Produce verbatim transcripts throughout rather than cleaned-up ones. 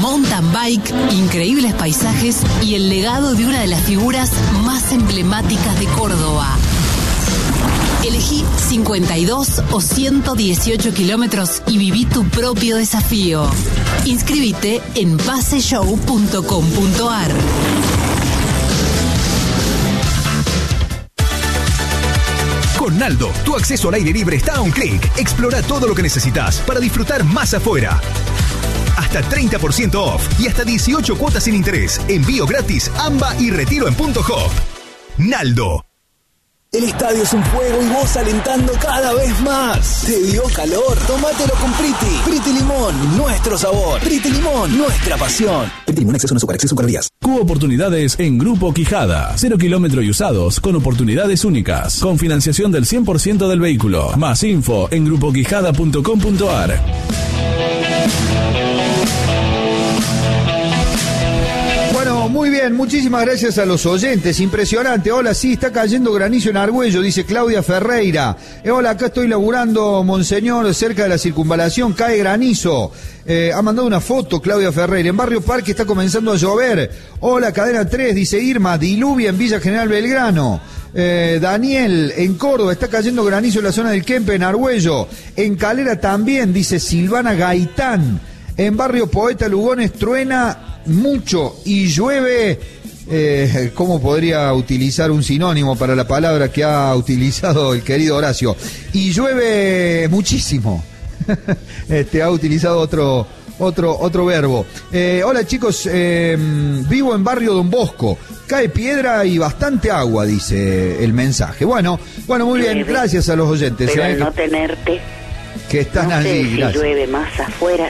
mountain bike, increíbles paisajes y el legado de una de las figuras más emblemáticas de Córdoba. Elegí cincuenta y dos o ciento dieciocho kilómetros y viví tu propio desafío. Inscríbete en paseshow punto com punto ar. Con Naldo, tu acceso al aire libre está a un clic. Explora todo lo que necesitas para disfrutar más afuera. Hasta treinta por ciento off y hasta dieciocho cuotas sin interés. Envío gratis, AMBA y retiro en Punto Hop. Naldo. El estadio es un juego y vos alentando cada vez más. ¿Te dio calor? Tómatelo con Priti. Priti Limón, nuestro sabor. Priti Limón, nuestra pasión. Priti Limón, exceso no azúcar, exceso calorías. Cubo oportunidades en Grupo Quijada. Cero kilómetro y usados con oportunidades únicas. Con financiación del cien por ciento del vehículo. Más info en grupo quijada punto com punto ar. Muy bien, muchísimas gracias a los oyentes, impresionante. Hola, sí, está cayendo granizo en Argüello, dice Claudia Ferreira. Eh, hola, acá estoy laburando, Monseñor, cerca de la circunvalación, cae granizo. Eh, ha mandado una foto Claudia Ferreira. En Barrio Parque está comenzando a llover. Hola, Cadena tres, dice Irma, diluvia en Villa General Belgrano. Eh, Daniel, en Córdoba está cayendo granizo en la zona del Kempe, en Argüello. En Calera también, dice Silvana Gaitán. En Barrio Poeta Lugones truena mucho y llueve. Eh, ¿Cómo podría utilizar un sinónimo para la palabra que ha utilizado el querido Horacio? Y llueve muchísimo. Este ha utilizado otro otro otro verbo. Eh, hola chicos, eh, vivo en Barrio Don Bosco. Cae piedra y bastante agua, dice el mensaje. Bueno, bueno, muy bien, gracias a los oyentes. Pero eh, al no tenerte, que están no allí. sé si Gracias. llueve más afuera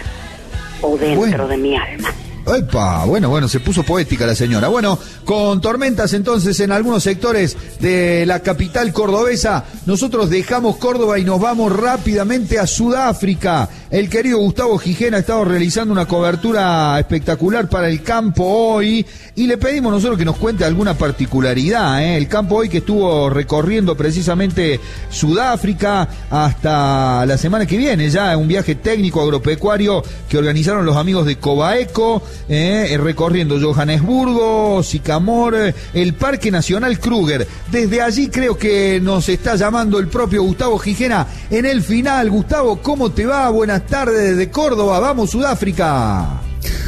o dentro Bueno. de mi alma. Epa, bueno, bueno, se puso poética la señora. Bueno, con tormentas entonces en algunos sectores de la capital cordobesa, nosotros dejamos Córdoba y nos vamos rápidamente a Sudáfrica. El querido Gustavo Gijena ha estado realizando una cobertura espectacular para el Campo Hoy y le pedimos nosotros que nos cuente alguna particularidad, ¿eh? El Campo Hoy que estuvo recorriendo precisamente Sudáfrica hasta la semana que viene, ya un viaje técnico agropecuario que organizaron los amigos de Cobaeco. Eh, recorriendo Johannesburgo, Sycamore, el Parque Nacional Kruger. Desde allí creo que nos está llamando el propio Gustavo Gijena en el final. Gustavo, ¿cómo te va? Buenas tardes desde Córdoba. Vamos, Sudáfrica.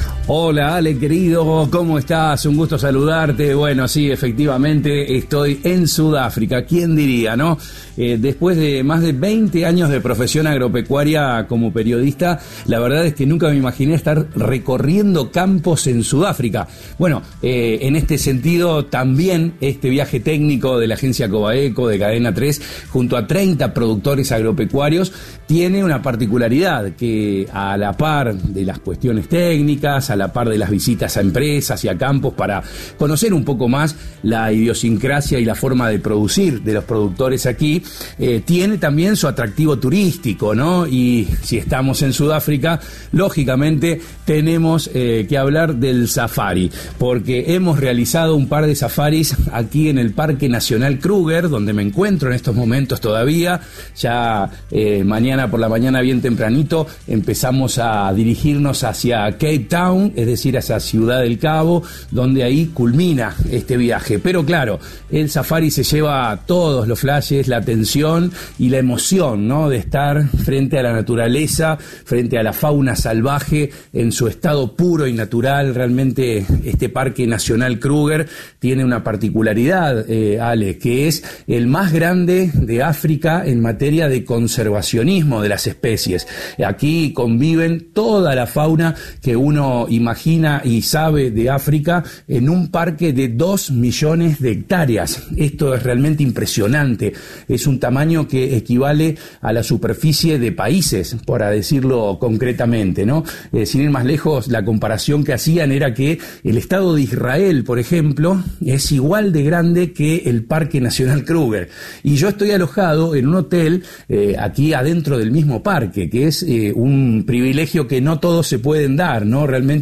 Hola Ale querido, ¿cómo estás? Un gusto saludarte. Bueno, sí, efectivamente estoy en Sudáfrica, ¿quién diría, no? Eh, después de más de veinte años de profesión agropecuaria como periodista, la verdad es que nunca me imaginé estar recorriendo campos en Sudáfrica. Bueno, eh, en este sentido también este viaje técnico de la agencia Cobaeco, de Cadena tres, junto a treinta productores agropecuarios, tiene una particularidad que a la par de las cuestiones técnicas, a la par de las visitas a empresas y a campos para conocer un poco más la idiosincrasia y la forma de producir de los productores aquí, eh, tiene también su atractivo turístico, ¿no? Y si estamos en Sudáfrica, lógicamente tenemos eh, que hablar del safari, porque hemos realizado un par de safaris aquí en el Parque Nacional Kruger, donde me encuentro en estos momentos todavía. Ya eh, mañana por la mañana bien tempranito empezamos a dirigirnos hacia Cape Town, es decir, hacia Ciudad del Cabo, donde ahí culmina este viaje. Pero claro, el safari se lleva todos los flashes, la atención y la emoción, ¿no?, de estar frente a la naturaleza, frente a la fauna salvaje en su estado puro y natural. Realmente este Parque Nacional Kruger tiene una particularidad, eh, Ale, que es el más grande de África en materia de conservacionismo de las especies. Aquí conviven toda la fauna que uno imagina y sabe de África en un parque de dos millones de hectáreas. Esto es realmente impresionante. Es un tamaño que equivale a la superficie de países, para decirlo concretamente, ¿no? Eh, sin ir más lejos, la comparación que hacían era que el Estado de Israel, por ejemplo, es igual de grande que el Parque Nacional Kruger. Y yo estoy alojado en un hotel eh, aquí adentro del mismo parque, que es eh, un privilegio que no todos se pueden dar, ¿no? Realmente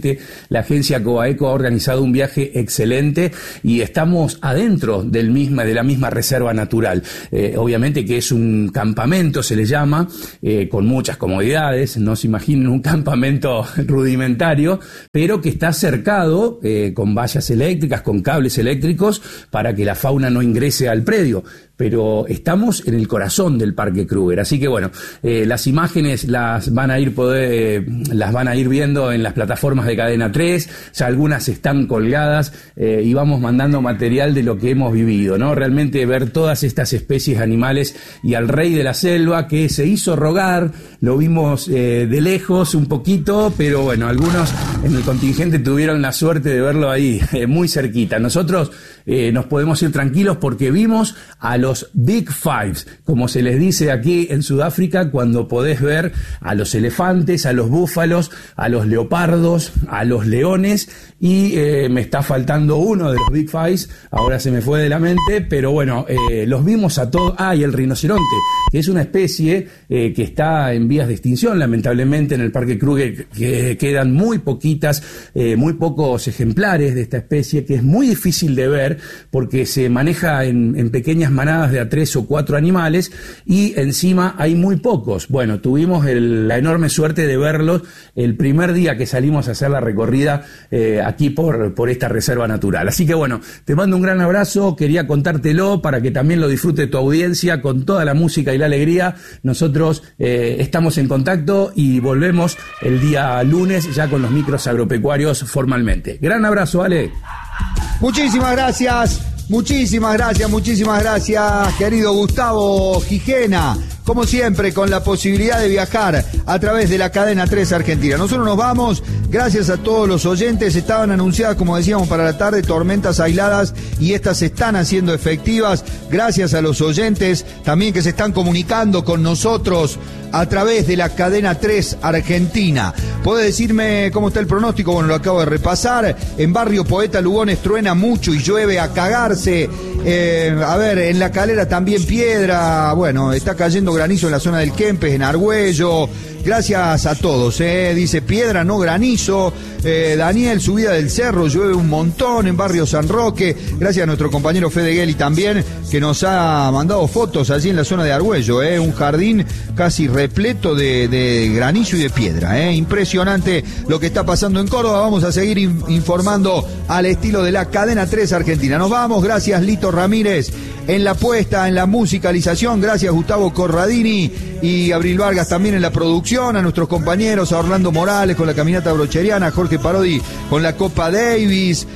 realmente la agencia Cobaeco ha organizado un viaje excelente y estamos adentro del misma, de la misma reserva natural. Eh, obviamente que es un campamento, se le llama, eh, con muchas comodidades, no se imaginen un campamento rudimentario, pero que está cercado eh, con vallas eléctricas, con cables eléctricos, para que la fauna no ingrese al predio. Pero estamos en el corazón del Parque Kruger, así que bueno, eh, las imágenes las van a ir poder, eh, las van a ir viendo en las plataformas de Cadena tres, ya algunas están colgadas eh, y vamos mandando material de lo que hemos vivido, ¿no? Realmente ver todas estas especies animales y al rey de la selva que se hizo rogar, lo vimos eh, de lejos un poquito, pero bueno, algunos en el contingente tuvieron la suerte de verlo ahí, eh, muy cerquita. Nosotros eh, nos podemos ir tranquilos porque vimos a los los Big Fives, como se les dice aquí en Sudáfrica, cuando podés ver a los elefantes, a los búfalos, a los leopardos, a los leones, y eh, me está faltando uno de los Big Fives, ahora se me fue de la mente, pero bueno, eh, los vimos a todos. Ah, y el rinoceronte, que es una especie eh, que está en vías de extinción, lamentablemente en el Parque Kruger, que quedan muy poquitas, eh, muy pocos ejemplares de esta especie, que es muy difícil de ver porque se maneja en, en pequeñas manadas de a tres o cuatro animales y encima hay muy pocos. Bueno, tuvimos el, la enorme suerte de verlos el primer día que salimos a hacer la recorrida eh, aquí por, por esta reserva natural. Así que bueno, te mando un gran abrazo, quería contártelo para que también lo disfrute tu audiencia con toda la música y la alegría. Nosotros eh, estamos en contacto y volvemos el día lunes ya con los micros agropecuarios formalmente. Gran abrazo, Ale. Muchísimas gracias. Muchísimas gracias, muchísimas gracias, querido Gustavo Gijena. Como siempre, con la posibilidad de viajar a través de la Cadena tres Argentina. Nosotros nos vamos, gracias a todos los oyentes. Estaban anunciadas, como decíamos, para la tarde, tormentas aisladas y estas se están haciendo efectivas. Gracias a los oyentes también que se están comunicando con nosotros a través de la Cadena tres Argentina. ¿Puede decirme cómo está el pronóstico? Bueno, lo acabo de repasar. En Barrio Poeta Lugones truena mucho y llueve a cagarse. Eh, a ver, en La Calera también piedra. Bueno, está cayendo granizo en la zona del Kempes, en Argüello. Gracias a todos, eh. Dice piedra, no granizo. Eh, Daniel, subida del cerro, llueve un montón en Barrio San Roque. Gracias a nuestro compañero Fede Gelli también, que nos ha mandado fotos allí en la zona de Argüello, eh. Un jardín casi repleto de, de granizo y de piedra, eh. Impresionante lo que está pasando en Córdoba. Vamos a seguir in- informando al estilo de la Cadena tres Argentina. Nos vamos, gracias Lito Ramírez en la puesta, en la musicalización. Gracias Gustavo Corradini y Abril Vargas también en la producción. A nuestros compañeros, a Orlando Morales con la caminata brocheriana, a Jorge Parodi con la Copa Davis,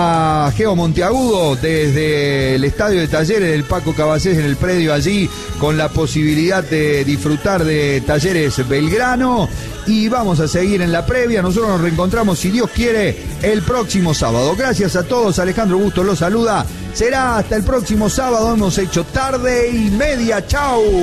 a Geo Monteagudo desde el estadio de Talleres del Paco Cabacés en el predio allí, con la posibilidad de disfrutar de Talleres Belgrano. Y vamos a seguir en la previa. Nosotros nos reencontramos, si Dios quiere, el próximo sábado. Gracias a todos. Alejandro Bustos los saluda. Será hasta el próximo sábado. Hemos hecho tarde y media. Chau.